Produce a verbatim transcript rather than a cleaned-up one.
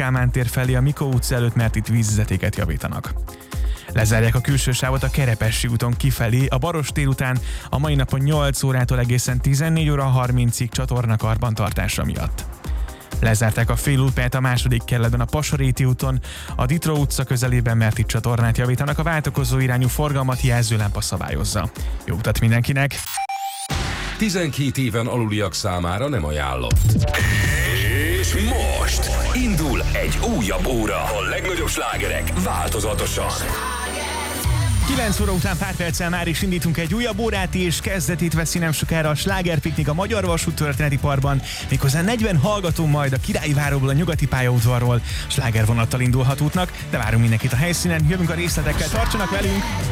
Kálmán tér felé a Mikó utca előtt, mert itt vízvezetéket javítanak. Lezárják a külső sávot a Kerepesi úton kifelé, a Barostér után a mai napon nyolc órától egészen tizennégy óra harmincig csatornakarbantartása miatt. Lezárták a félútpályát a második kerületben a Pasaréti úton, a Ditró utca közelében, mert itt csatornát javítanak, a váltakozó irányú forgalmat jelzőlámpa szabályozza. Jó utat mindenkinek! tizenkét éven aluliak számára nem ajánlott. És most indul egy újabb óra. A legnagyobb slágerek változatosan. kilenc óra után pár perccel már is indítunk egy újabb órát, és kezdetét veszi nem sokára a Slágerpiknik a Magyar Vasút Történeti Parkban. Méghozzá negyven hallgató majd a Királyi Váróból, a Nyugati pályaudvarról slágervonattal indulhat útnak, de várunk mindenkit a helyszínen, jövünk a részletekkel, tartsanak velünk!